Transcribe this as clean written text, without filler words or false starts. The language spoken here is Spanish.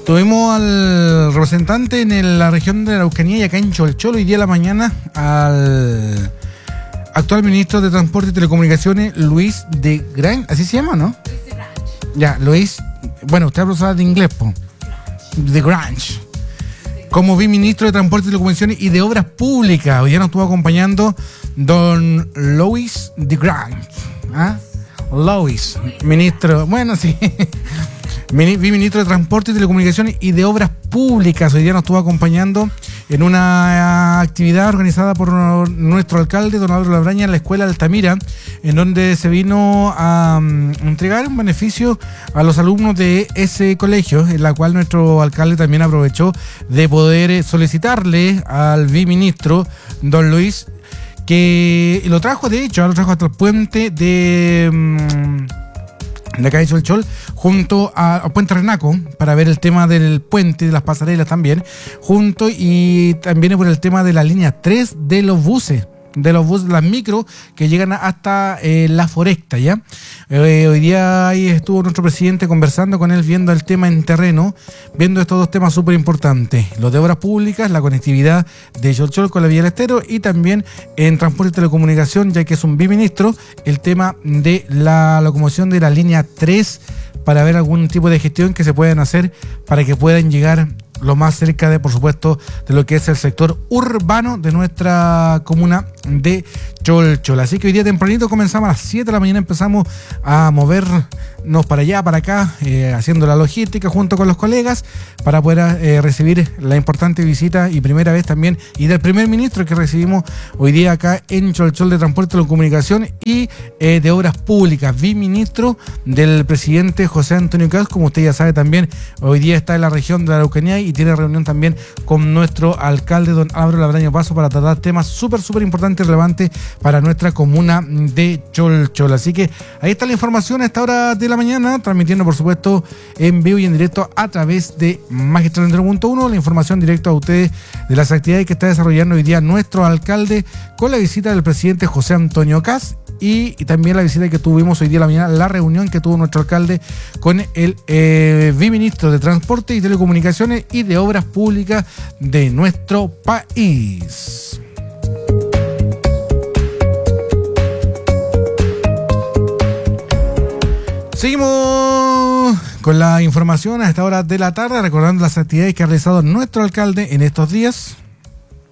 Tuvimos al representante en la región de la Araucanía y acá en Cholchol hoy día de la mañana al actual ministro de Transporte y Telecomunicaciones, Luis de Gran, así se llama, ¿no? Luis de Grange. Ya, Luis, bueno, usted habla de inglés, po. De Grange. Como viceministro de Transporte y Telecomunicaciones y de Obras Públicas. Hoy día nos estuvo acompañando don Luis de Grange. ¿Ah? Luis, ministro, bueno, sí. Viceministro de Transporte y Telecomunicaciones y de Obras Públicas. Hoy día nos estuvo acompañando en una actividad organizada por nuestro alcalde, don Álvaro Labraña, en la Escuela Altamira, en donde se vino a entregar un beneficio a los alumnos de ese colegio, en la cual nuestro alcalde también aprovechó de poder solicitarle al viceministro, don Luis, que lo trajo, de hecho, lo trajo hasta el puente de la calle Cholchol, junto a Puente Renaco, para ver el tema del puente, de las pasarelas también, junto, y también por el tema de la línea 3 de los buses, las micro que llegan hasta La Foresta, ¿ya? Hoy día ahí estuvo nuestro presidente conversando con él, viendo el tema en terreno, viendo estos dos temas súper importantes, los de obras públicas, la conectividad de Cholchol con la Vía del Estero, y también en transporte y telecomunicación, ya que es un viceministro, el tema de la locomoción de la línea 3, para ver algún tipo de gestión que se puedan hacer para que puedan llegar lo más cerca de, por supuesto, de lo que es el sector urbano de nuestra comuna de Cholchol. Así que hoy día tempranito comenzamos a las 7 de la mañana, empezamos a movernos para allá, para acá, haciendo la logística junto con los colegas para poder recibir la importante visita y primera vez también, y del primer ministro que recibimos hoy día acá en Cholchol, de Transporte, Telecomunicación y de Obras Públicas, viceministro del presidente José Antonio Caz. Como usted ya sabe también, hoy día está en la región de la Araucanía y tiene reunión también con nuestro alcalde, don Álvaro Labraña Paso, para tratar temas súper importantes y relevantes para nuestra comuna de Cholchol. Así que ahí está la información a esta hora de la mañana, transmitiendo por supuesto en vivo y en directo a través de Magistral 1, la información directa a ustedes de las actividades que está desarrollando hoy día nuestro alcalde, con la visita del presidente José Antonio Caz y también la visita que tuvimos hoy día en la mañana, la reunión que tuvo nuestro alcalde con el viceministro de Transporte y Telecomunicaciones y de Obras Públicas de nuestro país. Seguimos con la información a esta hora de la tarde, recordando las actividades que ha realizado nuestro alcalde en estos días.